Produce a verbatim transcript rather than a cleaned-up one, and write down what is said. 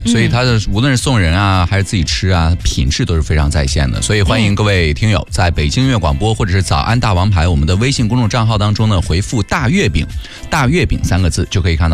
所以它的无论是送人啊还是自己吃啊，品质都是非常在线的。所以欢迎各位听友在北京音乐广播或者是早安大王牌我们的微信公众账号当中呢，回复大月饼大月饼三个字就可以看到